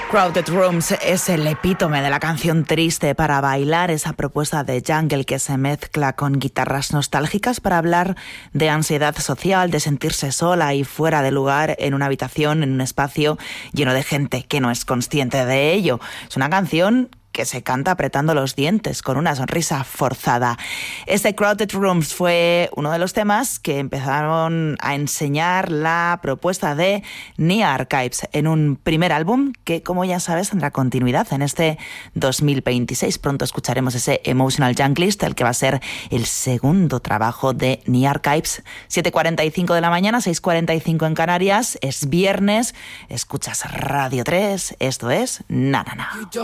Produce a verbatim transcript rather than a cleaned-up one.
Crowded Rooms es el epítome de la canción triste para bailar, esa propuesta de Jungle que se mezcla con guitarras nostálgicas para hablar de ansiedad social, de sentirse sola y fuera de lugar en una habitación, en un espacio lleno de gente que no es consciente de ello. Es una canción que se canta apretando los dientes, con una sonrisa forzada. Este Crowded Rooms fue uno de los temas que empezaron a enseñar la propuesta de Nia Archives en un primer álbum que, como ya sabes, tendrá continuidad en este dos mil veintiséis. Pronto escucharemos ese Emotional Junglist, el que va a ser el segundo trabajo de Nia Archives. siete cuarenta y cinco de la mañana, seis cuarenta y cinco en Canarias, es viernes, escuchas Radio tres, esto es Na Na Na.